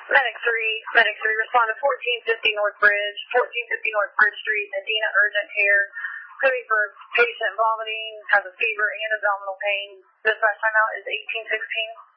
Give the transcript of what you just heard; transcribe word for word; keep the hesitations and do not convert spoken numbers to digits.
Medic three, Medic three, respond to fourteen fifty North Bridge, fourteen fifty North Bridge Street, Medina Urgent Care. Coding for patient vomiting, has a fever and abdominal pain. Dispatch timeout is eighteen sixteen.